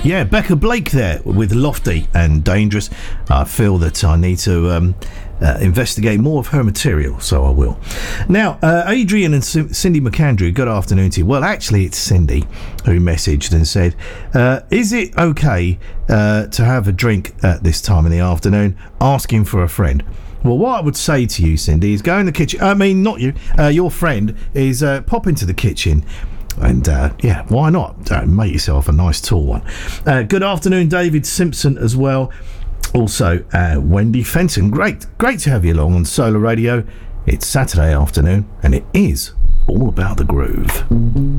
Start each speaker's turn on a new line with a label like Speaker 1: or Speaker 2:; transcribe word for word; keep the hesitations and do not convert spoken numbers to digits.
Speaker 1: Yeah, Becca Blake there with Lofty and Dangerous. I feel that I need to um, uh, investigate more of her material, so I will. Now, uh, Adrian and C- Cindy McAndrew, good afternoon to you. Well, actually, it's Cindy who messaged and said, uh, is it okay uh, to have a drink at this time in the afternoon, asking for a friend? Well, what I would say to you, Cindy, is go in the kitchen. I mean, not you. Uh, your friend is uh, pop into the kitchen. And, uh, yeah, why not? Uh, make yourself a nice tall one. Uh, good afternoon, David Simpson as well. Also, uh, Wendy Fenton. Great, great to have you along on Solar Radio. It's Saturday afternoon, and it is all about the groove.